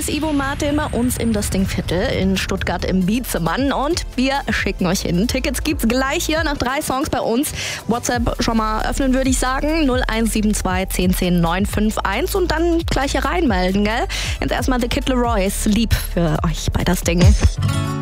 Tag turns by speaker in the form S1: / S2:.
S1: ist Ivo Martin bei uns im Das Ding Viertel in Stuttgart im Biezemann und wir schicken euch hin. Tickets gibt's gleich hier nach 3 Songs bei uns. WhatsApp schon mal öffnen, würde ich sagen. 0172 10 10 951 und dann gleich hier reinmelden, gell? Jetzt erstmal The Kid Leroy's Lieb für euch bei Das Ding.